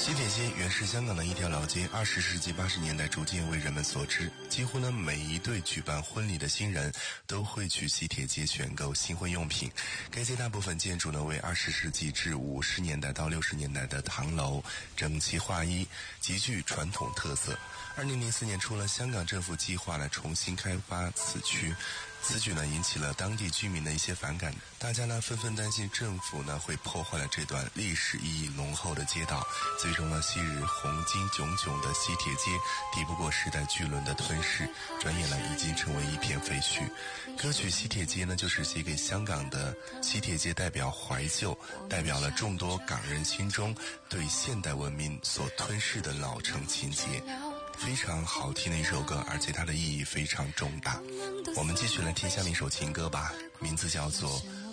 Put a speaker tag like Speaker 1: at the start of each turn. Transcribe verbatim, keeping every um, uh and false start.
Speaker 1: 西铁街原是香港的一条老街，二十世纪八十年代逐渐为人们所知。几乎呢每一对举办婚礼的新人都会去西铁街选购新婚用品。该街大部分建筑呢为二十世纪至五十年代到六十年代的唐楼，整齐划一，极具传统特色。二零零四年初了，香港政府计划了重新开发此区。此举呢引起了当地居民的一些反感，大家呢纷纷担心政府呢会破坏了这段历史意义浓厚的街道。最终呢，昔日红金炯炯的西铁街抵不过时代巨轮的吞噬，转眼呢已经成为一片废墟。歌曲《西铁街》呢就是写给香港的。西铁街代表怀旧，代表了众多港人心中对现代文明所吞噬的老城情节。非常好听的一首歌，而且它的意义非常重大。我们继续来听下面一首情歌吧，名字叫做